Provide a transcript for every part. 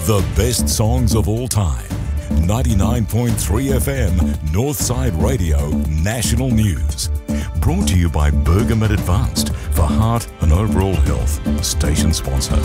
The best songs of all time. 99.3 FM, Northside Radio, National News. Brought to you by Bergamet Advanced for heart and overall health. Station sponsor.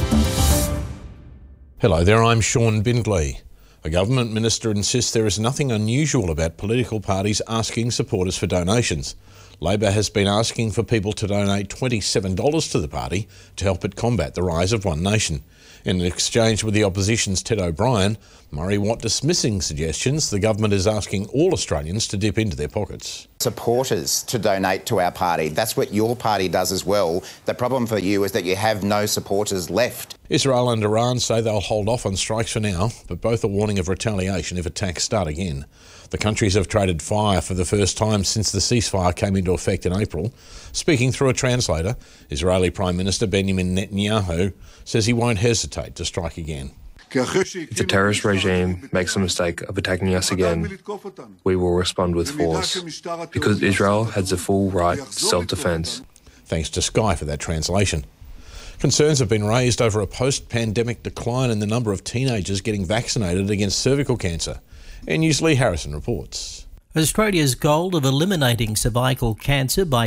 Hello there, I'm Sean Bindley. A government minister insists there is nothing unusual about political parties asking supporters for donations. Labor has been asking for people to donate $27 to the party to help it combat the rise of One Nation. In an exchange with the opposition's Ted O'Brien, Murray Watt dismissing suggestions the government is asking all Australians to dip into their pockets. Supporters to donate to our party. That's what your party does as well. The problem for you is that you have no supporters left. Israel and Iran say they'll hold off on strikes for now, but both are warning of retaliation if attacks start again. The countries have traded fire for the first time since the ceasefire came into effect in April. Speaking through a translator, Israeli Prime Minister Benjamin Netanyahu says he won't hesitate to strike again. If the terrorist regime makes the mistake of attacking us again, we will respond with force, because Israel has the full right to self-defence. Thanks to Sky for that translation. Concerns have been raised over a post-pandemic decline in the number of teenagers getting vaccinated against cervical cancer. NNews' Lee Harrison reports. Australia's goal of eliminating cervical cancer by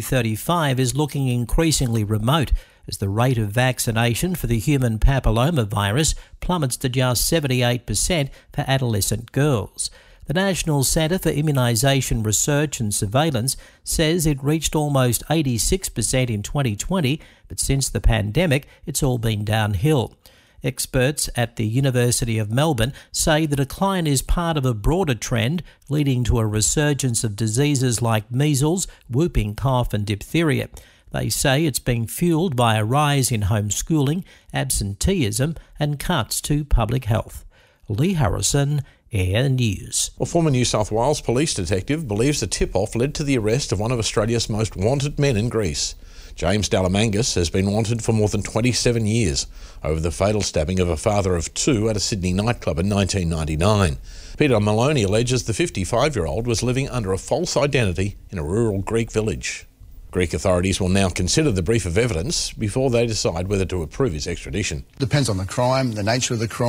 2035 is looking increasingly remote as the rate of vaccination for the human papillomavirus plummets to just 78% for adolescent girls. The National Centre for Immunisation Research and Surveillance says it reached almost 86% in 2020, but since the pandemic, it's all been downhill. Experts at the University of Melbourne say the decline is part of a broader trend leading to a resurgence of diseases like measles, whooping cough and diphtheria. They say it's being fuelled by a rise in homeschooling, absenteeism and cuts to public health. Lee Harrison, Air News. A former New South Wales police detective believes the tip-off led to the arrest of one of Australia's most wanted men in Greece. James Dalamangas has been wanted for more than 27 years over the fatal stabbing of a father of two at a Sydney nightclub in 1999. Peter Maloney alleges the 55-year-old was living under a false identity in a rural Greek village. Greek authorities will now consider the brief of evidence before they decide whether to approve his extradition. Depends on the crime, the nature of the crime.